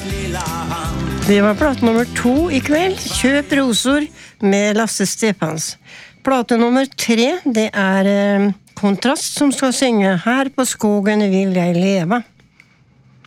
Det var plate nummer 2 i kveld, Kjøp rosor med Lasse Stefans. Plate nummer 3, det Kontrast som skal synge Her på skogen vil jeg leva.